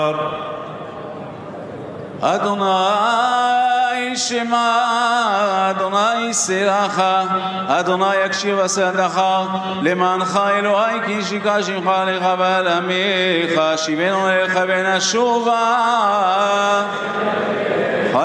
אדוני שמע, אדוני סלחה, אדוני יקשיב עשתך, למענך אלוהי כי שיקה שמך לך ועל עמך, שיבנו לך ונשובה.